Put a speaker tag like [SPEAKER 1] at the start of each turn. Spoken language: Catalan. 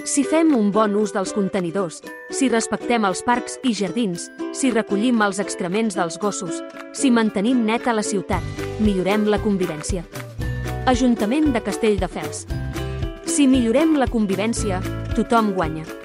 [SPEAKER 1] Si fem un bon ús dels contenidors, si respectem els parcs i jardins, si recollim els excrements dels gossos, si mantenim neta la ciutat, millorem la convivència. Ajuntament de Castelldefels. Si millorem la convivència, tothom guanya.